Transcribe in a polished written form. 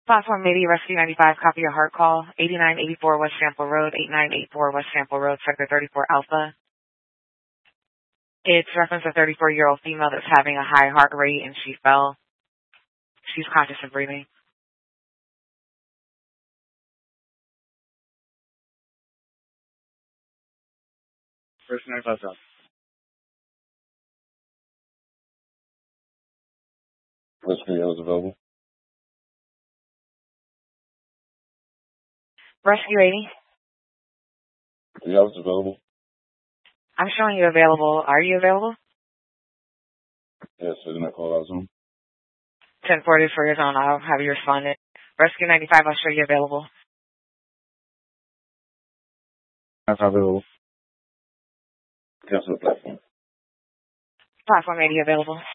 Platform Media Rescue 95, copy your heart call, 8984 West Sample Road, 8984 West Sample Road, Sector 34 Alpha. It's reference a 34-year-old female that's having a high heart rate and she fell. She's conscious and breathing. First 95 South. Rescue is available. Rescue 80. Yeah, it's available. I'm showing you available. Are you available? Yes, isn't that call out Zoom? 1040 for your zone. I'll have you responded. Rescue 95, I'll show you available. 95 available. Cancel the platform. Platform 80 available.